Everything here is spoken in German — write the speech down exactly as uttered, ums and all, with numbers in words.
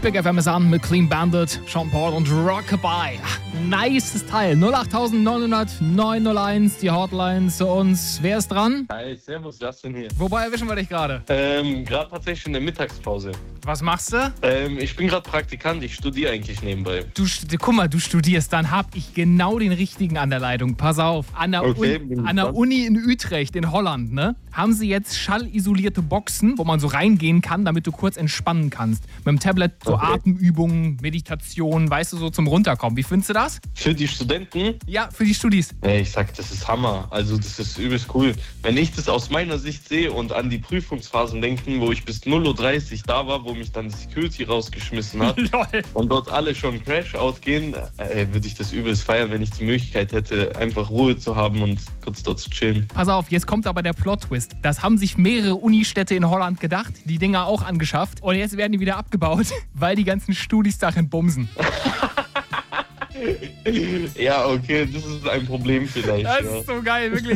Big F M ist an mit Clean Bandit, Sean Paul und Rockabye. Nices Teil. null acht neun null null neun null eins, die Hotline zu uns. Wer ist dran? Hi, servus, Justin hier. Wobei erwischen wir dich gerade? Ähm, gerade tatsächlich in der Mittagspause. Was machst du? Ähm, ich bin gerade Praktikant, ich studiere eigentlich nebenbei. Du, guck mal, du studierst, dann hab ich genau den richtigen an der Leitung. Pass auf, an der, Okay, Un- bin an der gespannt. Uni in Utrecht in Holland, ne, haben sie jetzt schallisolierte Boxen, wo man so reingehen kann, damit du kurz entspannen kannst. Mit dem Tablet so Okay. Atemübungen, Meditation, weißt du, so zum Runterkommen. Wie findest du das? Für die Studenten, Ja, für die Studis. ey, ich sag, das ist Hammer. Also das ist übelst cool. Wenn ich das aus meiner Sicht sehe und an die Prüfungsphasen denken, wo ich bis null Uhr dreißig da war, wo mich dann die Security rausgeschmissen hat Lol. und dort alle schon Crash-Out gehen, äh, würde ich das übelst feiern, wenn ich die Möglichkeit hätte, einfach Ruhe zu haben und kurz dort zu chillen. Pass auf, jetzt kommt aber der Plot-Twist. Das haben sich mehrere Unistädte in Holland gedacht, die Dinger auch angeschafft. Und jetzt werden die wieder abgebaut, weil die ganzen Studis darin bumsen. Ja, okay, das ist ein Problem vielleicht. Das ja. ist so geil, wirklich.